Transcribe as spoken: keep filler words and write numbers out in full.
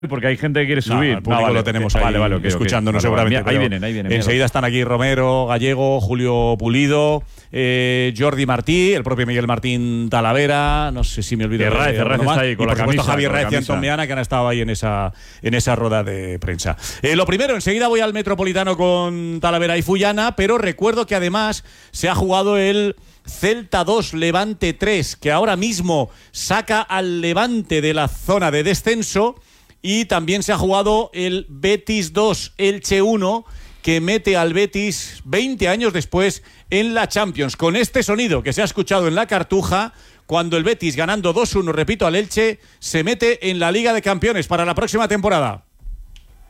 porque hay gente que quiere subir. No, el público ah, vale, lo tenemos okay, ahí vale, vale, okay, escuchándonos okay. Vale, seguramente. vale, ahí vienen, ahí vienen. Enseguida están aquí Romero, Gallego, Julio Pulido, eh, Jordi Martí, el propio Miguel Martín Talavera, no sé si me olvido. Ferraz, Ferraz está ahí con y la por supuesto camisa, Javier con la Raez y camisa. Antón Meana, que han estado ahí en esa, en esa rueda de prensa. Eh, lo primero, enseguida voy al Metropolitano con Talavera y Fullana, pero recuerdo que además se ha jugado el Celta dos, Levante tres, que ahora mismo saca al Levante de la zona de descenso. Y también se ha jugado el Betis dos, Elche uno, que mete al Betis veinte años después en la Champions. Con este sonido que se ha escuchado en la Cartuja, cuando el Betis, ganando dos uno, repito, al Elche, se mete en la Liga de Campeones para la próxima temporada.